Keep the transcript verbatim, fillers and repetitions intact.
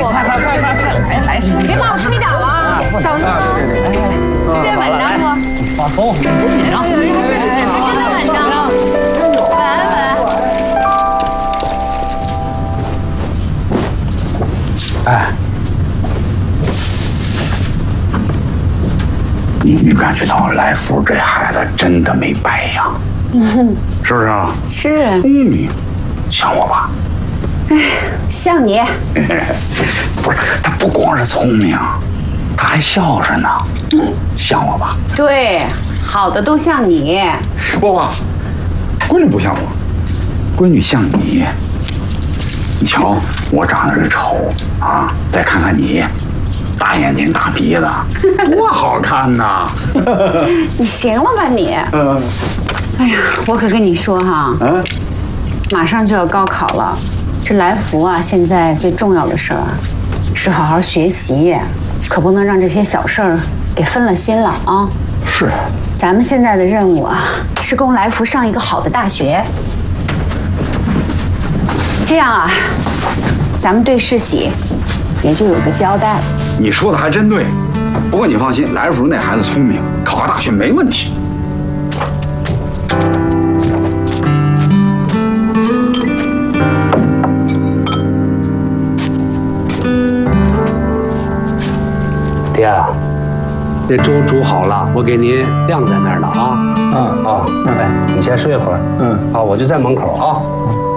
我。 快快快快快，来来， 别把我推倒啊！小心哦。这稳当不？ 放松，别紧张。 哎呦，还是还真的稳当，稳稳。 哎，你没感觉到来福这孩子真的没白养，嗯，是不是啊？ 是。 聪明，像我吧？ 哎，像你。 不是，他不光是聪明，他还孝顺呢。嗯，像我吧？ 对，好的都像你。 不不，闺女不像我，闺女像你。你瞧，我长得是丑啊，再看看你，大眼睛大鼻子，多好看呐！ 你行了吧你？嗯。哎呀，我可跟你说哈，嗯，马上就要高考了，这来福啊，现在最重要的事儿啊，是好好学习，可不能让这些小事儿给分了心了啊。 是。 咱们现在的任务啊，是供来福上一个好的大学。这样啊，咱们对世喜也就有个交代了。 你说的还真对，不过你放心，来福那孩子聪明，考个大学没问题。 爹，这粥煮好了，我给您晾在那儿了啊。嗯，好，哎，你先睡会儿。嗯，好，我就在门口啊。